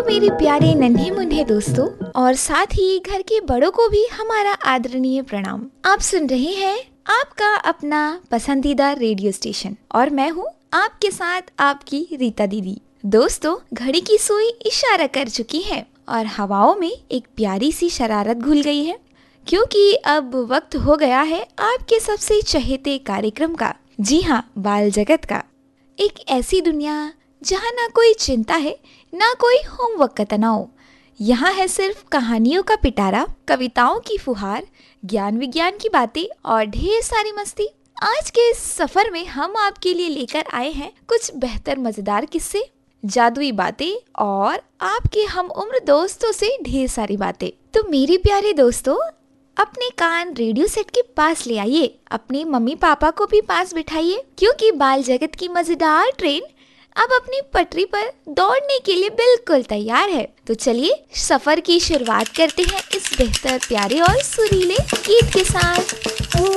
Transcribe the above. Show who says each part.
Speaker 1: मेरे प्यारे नन्हे मुन्ने दोस्तों और साथ ही घर के बड़ों को भी हमारा आदरणीय प्रणाम। आप सुन रहे हैं आपका अपना पसंदीदा रेडियो स्टेशन और मैं हूँ आपके साथ आपकी रीता दीदी। दोस्तों, घड़ी की सुई इशारा कर चुकी है और हवाओं में एक प्यारी सी शरारत घुल गई है, क्योंकि अब वक्त हो गया है आपके सबसे चहेते कार्यक्रम का। जी हाँ, बाल जगत का। एक ऐसी दुनिया जहाँ ना कोई चिंता है, ना कोई होमवर्क का तनाव। यहाँ है सिर्फ कहानियों का पिटारा, कविताओं की फुहार, ज्ञान विज्ञान की बातें और ढेर सारी मस्ती। आज के इस सफर में हम आपके लिए लेकर आए हैं कुछ बेहतर मजेदार किस्से, जादुई बातें और आपके हम उम्र दोस्तों से ढेर सारी बातें। तो मेरे प्यारे दोस्तों, अपने कान रेडियो सेट के पास ले आइए, अपने मम्मी पापा को भी पास बिठाइए, क्योंकि बाल जगत की मजेदार ट्रेन अब अपनी पटरी पर दौड़ने के लिए बिल्कुल तैयार है। तो चलिए सफर की शुरुआत करते हैं इस बेहतर, प्यारे और सुरीले गीत के साथ।